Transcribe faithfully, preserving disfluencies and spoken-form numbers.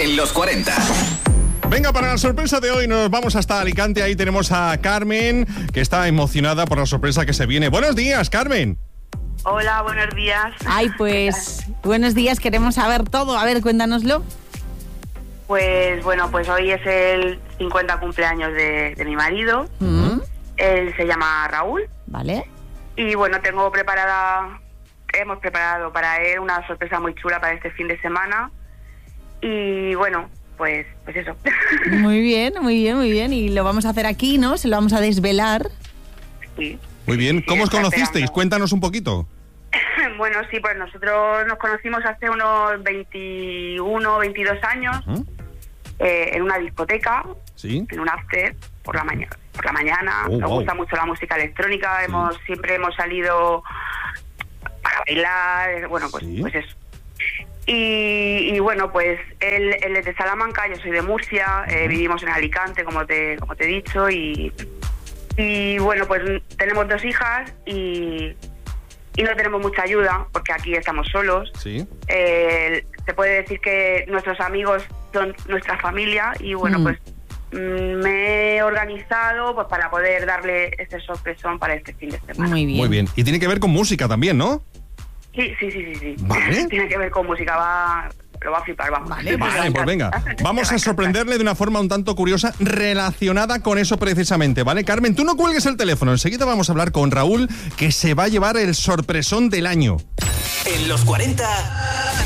en los cuarenta. Venga, para la sorpresa de hoy nos vamos hasta Alicante. Ahí tenemos a Carmen, que está emocionada por la sorpresa que se viene. Buenos días, Carmen. Hola, buenos días. Ay, pues, buenos días, queremos saber todo. A ver, cuéntanoslo. Pues bueno, pues hoy es el cincuenta cumpleaños de, de mi marido. Mm. Él se llama Raúl. Vale. Y bueno, tengo preparada, hemos preparado para él una sorpresa muy chula para este fin de semana. Y bueno, pues, pues eso. Muy bien, muy bien, muy bien. Y lo vamos a hacer aquí, ¿no? Se lo vamos a desvelar. Sí. Muy bien. ¿Cómo Sí, os está conocisteis? esperando. Cuéntanos un poquito. Bueno, sí, pues nosotros nos conocimos hace unos veintiuno, veintidós años ¿Mm? eh, en una discoteca, Sí. en un after por la mañana. Por la mañana Oh, nos wow. gusta mucho la música electrónica. Sí. Hemos siempre hemos salido para bailar, bueno, pues, Sí. pues eso. Y, y bueno, pues él, él es de Salamanca, yo soy de Murcia, eh, vivimos en Alicante, como te como te he dicho, y y bueno, pues tenemos dos hijas y y no tenemos mucha ayuda porque aquí estamos solos. Sí. Eh, se puede decir que nuestros amigos son nuestra familia y bueno, Mm. pues mm, me he organizado pues para poder darle este sorpresón para este fin de semana. Muy bien. Muy bien. Y tiene que ver con música también, ¿no? Sí, sí, sí, sí, sí. Vale. Tiene que ver con música, va, lo va a flipar, vamos. Vale, Vale, pues venga. Vamos a sorprenderle de una forma un tanto curiosa relacionada con eso precisamente, ¿vale? Carmen, tú no cuelgues el teléfono. Enseguida vamos a hablar con Raúl, que se va a llevar el sorpresón del año. En los cuarenta.